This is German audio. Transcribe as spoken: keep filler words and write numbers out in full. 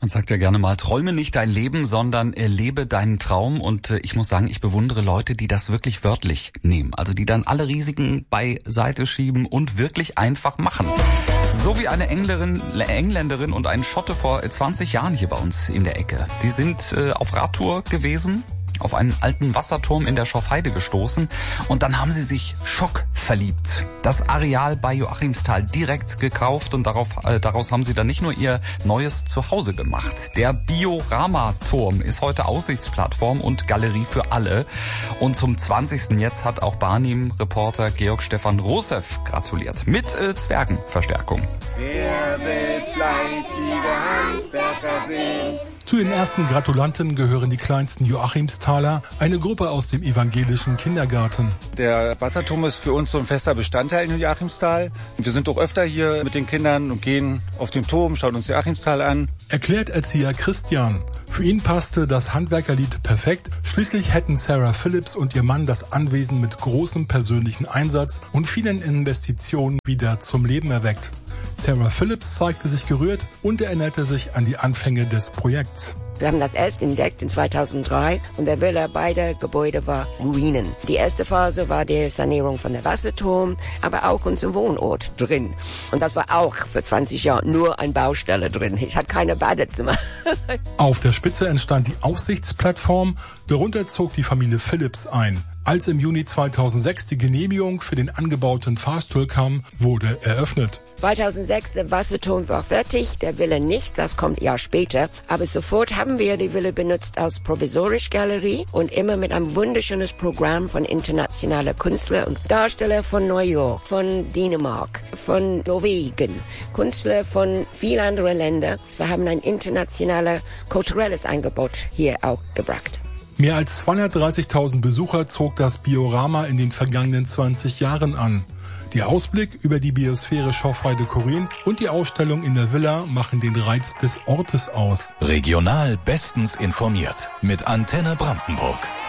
Man sagt ja gerne mal, träume nicht dein Leben, sondern lebe deinen Traum. Und ich muss sagen, ich bewundere Leute, die das wirklich wörtlich nehmen. Also die dann alle Risiken beiseite schieben und wirklich einfach machen. So wie eine Englerin, Engländerin und ein Schotte vor zwanzig Jahren hier bei uns in der Ecke. Die sind äh, auf Radtour gewesen, auf einen alten Wasserturm in der Schorfheide gestoßen und dann haben sie sich schockverliebt. Das Areal bei Joachimsthal direkt gekauft und darauf, äh, daraus haben sie dann nicht nur ihr neues Zuhause gemacht. Der Biorama-Turm ist heute Aussichtsplattform und Galerie für alle. Und zum zwanzigsten jetzt hat auch Barnim-Reporter Georg Stefan Rosev gratuliert. Mit äh, Zwergenverstärkung. Wer will fleißige Handwerker sehen? Zu den ersten Gratulanten gehören die kleinsten Joachimsthaler, eine Gruppe aus dem evangelischen Kindergarten. Der Wasserturm ist für uns so ein fester Bestandteil in Joachimsthal. Wir sind auch öfter hier mit den Kindern und gehen auf den Turm, schauen uns Joachimsthal an. Erklärt Erzieher Christian. Für ihn passte das Handwerkerlied perfekt. Schließlich hätten Sarah Phillips und ihr Mann das Anwesen mit großem persönlichen Einsatz und vielen Investitionen wieder zum Leben erweckt. Sarah Phillips zeigte sich gerührt und erinnerte sich an die Anfänge des Projekts. Wir haben das erst entdeckt in zweitausenddrei und der Villa beider Gebäude war Ruinen. Die erste Phase war die Sanierung von der Wasserturm, aber auch unser Wohnort drin. Und das war auch für zwanzig Jahre nur eine Baustelle drin. Ich hatte keine Badezimmer. Auf der Spitze entstand die Aussichtsplattform, darunter zog die Familie Phillips ein. Als im Juni zweitausendsechs die Genehmigung für den angebauten Fahrstuhl kam, wurde eröffnet. zweitausendsechs, der Wasserturm war fertig, der Villa nicht, das kommt ein Jahr später. Aber sofort haben wir die Villa benutzt als provisorische Galerie und immer mit einem wunderschönes Programm von internationalen Künstlern und Darsteller von New York, von Dänemark, von Norwegen, Künstler von vielen anderen Ländern. Wir haben ein internationales kulturelles Angebot hier auch gebracht. Mehr als zweihundertdreißigtausend Besucher zog das Biorama in den vergangenen zwanzig Jahren an. Der Ausblick über die Biosphäre Schorfheide-Chorin und die Ausstellung in der Villa machen den Reiz des Ortes aus. Regional bestens informiert mit Antenne Brandenburg.